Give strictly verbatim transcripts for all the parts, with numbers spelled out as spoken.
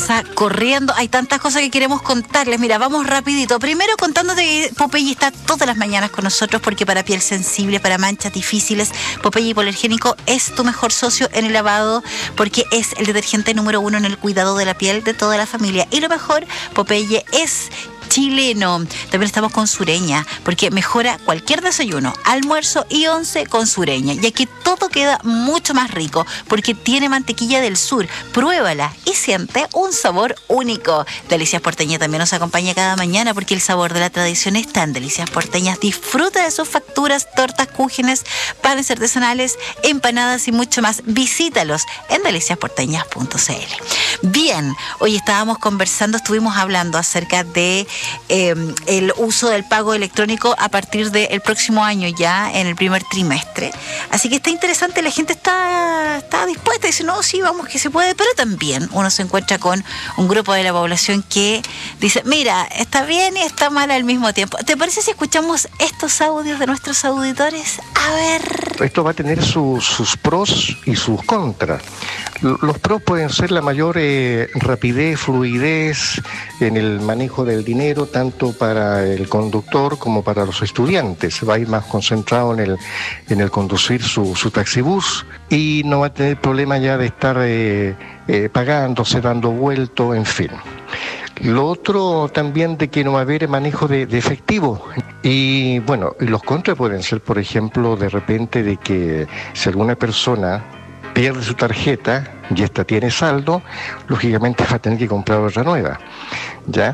Corriendo, hay tantas cosas que queremos contarles. Mira, vamos rapidito. Primero contándote que Popeye está todas las mañanas con nosotros, porque para piel sensible, para manchas difíciles, Popeye Hipoalergénico es tu mejor socio en el lavado, porque es el detergente número uno en el cuidado de la piel de toda la familia. Y lo mejor, Popeye es chileno. También estamos con Sureña, porque mejora cualquier desayuno, almuerzo y once con Sureña. Y aquí todo queda mucho más rico, porque tiene mantequilla del sur. Pruébala y siente un sabor único. Delicias Porteñas también nos acompaña cada mañana, porque el sabor de la tradición está en Delicias Porteñas. Disfruta de sus facturas, tortas, cúgenes, panes artesanales, empanadas y mucho más. Visítalos en delicias porteñas punto c l. Bien, hoy estábamos conversando, estuvimos hablando acerca de Eh, el uso del pago electrónico a partir del próximo año, ya en el primer trimestre. Así que está interesante, la gente está, está dispuesta, dice, no, sí, vamos, que se puede, pero también uno se encuentra con un grupo de la población que dice, mira, está bien y está mal al mismo tiempo. ¿Te parece si escuchamos estos audios de nuestros auditores? A ver. Esto va a tener su, sus pros y sus contras. Los pros pueden ser la mayor eh, rapidez, fluidez en el manejo del dinero, tanto para el conductor como para los estudiantes. Va a ir más concentrado en el, en el conducir su, su taxibús y no va a tener problema ya de estar eh, eh, pagándose, dando vuelto, en fin. Lo otro también de que no va a haber manejo de, de efectivo. Y bueno, los contras pueden ser, por ejemplo, de repente de que si alguna persona pierde su tarjeta y esta tiene saldo, lógicamente va a tener que comprar otra nueva, ¿ya?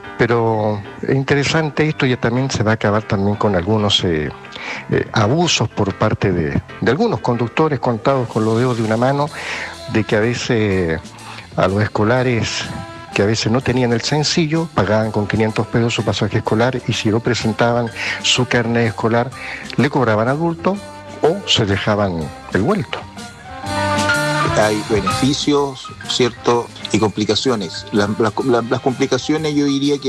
Pero es interesante esto, ya también se va a acabar también con algunos eh, eh, abusos por parte de, de algunos conductores contados con los dedos de una mano, de que a veces a los escolares que a veces no tenían el sencillo, pagaban con quinientos pesos su pasaje escolar y si no presentaban su carnet escolar, le cobraban adulto o se dejaban el vuelto. Hay beneficios, ¿cierto? Y complicaciones. Las, las, las complicaciones yo diría que